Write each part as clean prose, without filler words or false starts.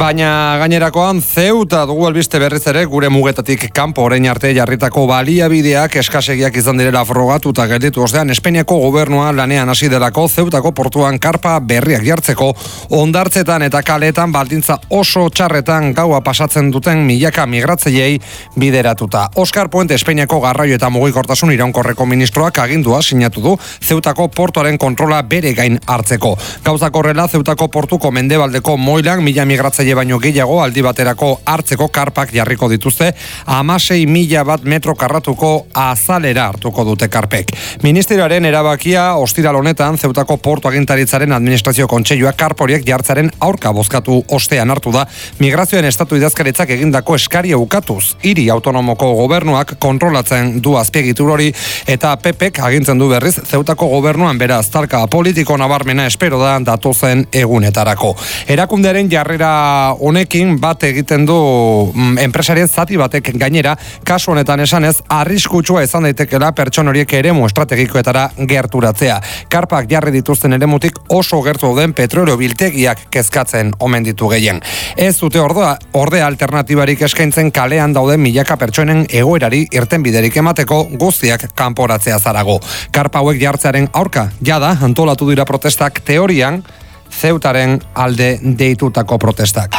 Baina gainerakoan Ceuta dugu albiste berriz ere gure mugetatik kanpo orain arte jarritako baliabideak eskasegiak izan direla frogatuta gelditu ostean Espainiako gobernua lanean hasi delako Ceutako portuan karpa berriak jartzeko hondartzetan eta kaletan baldintza oso txarretan gaua pasatzen duten milaka migratzaileei bideratuta. Oscar Puente Espainiako garraio eta mugikortasun iraunkorreko ministroak agindua sinatu du Ceutako portuaren kontrola bere gain hartzeko. Gauzak horrela Ceutako portuko mendebaldeko moilan mila migratzaile baino gehiago aldi baterako hartzeko karpak jarriko dituzte 16.000 bat metro karratuko azalera hartuko dute karpek. Ministerioaren erabakia ostiral honetan Ceutako portu agintaritzaren administrazio kontseiluak karporiek jartzaren aurka bozkatu ostean hartu da migrazioen estatu idazkaritzak egindako eskaria ukatuz. Hiri autonomoko gobernuak kontrolatzen du azpiegitur hori eta PPek agintzen du berriz Ceutako gobernuan beraz talka politiko nabarmena espero da datozen egunetarako. Erakundearen jarrera honekin bat egiten du enpresarien zati batek gainera kasu honetan esanez arriskutsua izan daitekela pertsona horiek eremu estrategikoetara gerturatzea. Karpak jarri dituzten eremutik oso gertu dauden petrolio biltegiak kezkatzen omen ditu gehien. Ez dute ordea alternatibarik eskaintzen kalean dauden milaka pertsonen egoerari irtenbiderik emateko guztiak kanporatzea zarago. Karpa hauek jartzearen aurka jada antolatu dira protestak teorian Ceutaren alde deitutako protestak.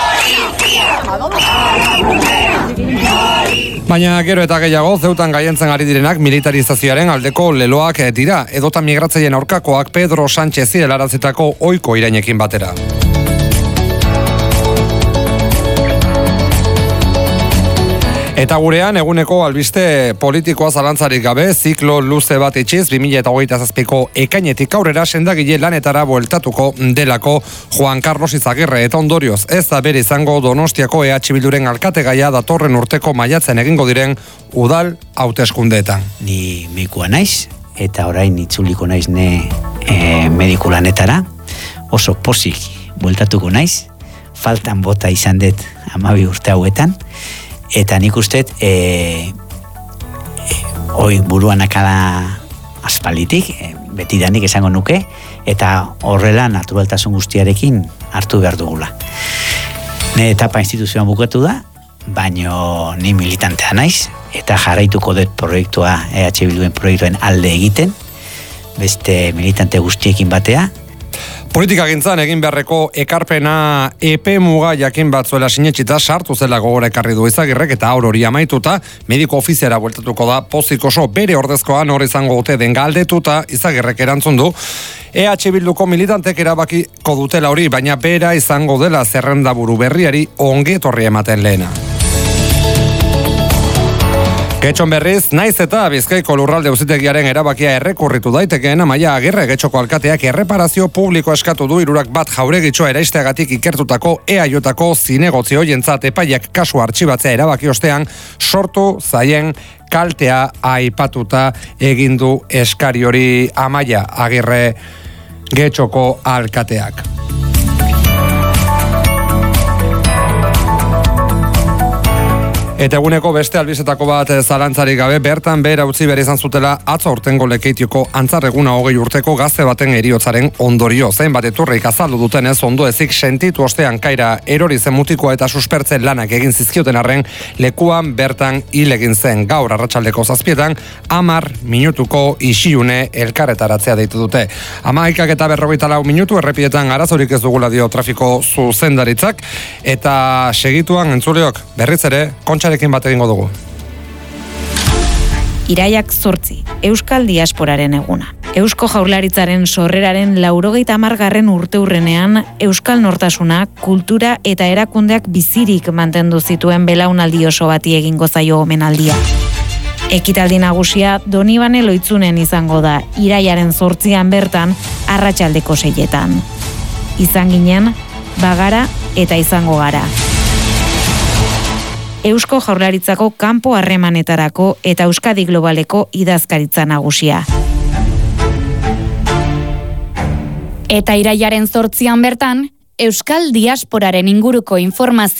Baina gero eta gehiago Ceutan gaientzen ari direnak militarizazioaren aldeko leloak dira, edota migratzaileen aurkakoak Pedro Sánchez helarazitako ohiko irainekin batera. Eta gurean eguneko albiste politikoa zalantzarik gabe ziklo luze bat itxiz 2027ko ekainetik aurrera sendagile lanetara bueltatuko delako Juan Carlos Izagirre eta ondorioz ez da bere izango Donostiako EH Bilduren alkategaia datorren urteko maiatzen egingo diren udal hauteskundeetan. Ni medikua naiz eta orain itzuliko naiz mediku lanetara oso pozik bueltatuko naiz faltan bota izan dut 12 urte hauetan. Eta nik uste, buruan akada aspalitik, betidanik esango nuke, eta horrela naturaltasun guztiarekin hartu behar dugula. Nire etapa instituzioan bukatu da, baino ni militantea naiz, eta jarraituko dut proiektua, EH Bilduen proiektuen alde egiten, beste militante guztiekin batea. Politikagintzan egin beharreko ekarpena epe muga jakin batzuela sinetxita sartu zela gogora ekarri du Izagirrek eta hori amaituta mediko ofiziara bueltatuko da pozik oso bere ordezkoan hor izango dute den galdetuta Izagirrek erantzun du EH Bilduko militantek erabakiko dutela hori, baina bera izango dela zerrendaburu berriari ongi etorri ematen lehena. Getxon berriz, naiz eta Bizkaiko lurralde auzitegiaren erabakia errekurritu daitekeen Amaia Agirre Getxoko alkateak erreparazio publiko eskatu du 101 jauregitxoa eraisteagatik ikertutako EAJko zinegotzi hoientzat epaiak kasu artxibatzea erabaki ostean sortu zaien kaltea aipatuta egin du eskari hori Amaia Agirre Getxoko alkateak. Eta eguneko beste albizetako bat zalantzarik gabe, bertan behera utzi behar izan zutela atzo aurtengo Lekeitioko antzarreguna 20 urteko gazte baten heriotzaren ondorio. Zein bat eturreik azaldu dutenez ondo ezik sentitu ostean kaira erori zen mutikoa eta suspertzen lanak egin zizkioten arren lekuan bertan hil egin zen. Gaur arratsaldeko 7 10 minutuko isilune elkarretaratzea deitu dute. 11:44 minutu errepidetan arazorik ez dugula dio trafiko zuzendaritzak eta segituan entzuleok berriz ere kontxarekin bat egingo dugu. Iraiak 8, Euskal Diasporaren eguna. Eusko Jaurlaritzaren sorreraren 90. urteurrenean Euskal Nortasuna, kultura eta erakundeak bizirik mantendu zituen belaunaldi oso bati egingo zaio omenaldia. Ekitaldi nagusia Donibane Loitzunen izango da, iraiaren 8 bertan arratsaldeko 6. Izan ginen, bagara eta izango gara. Eusko Jaurlaritzako kanpo harremanetarako eta Euskadi Globaleko idazkaritza nagusia. Eta iraiaren 8 bertan, Euskal Diasporaren inguruko informazio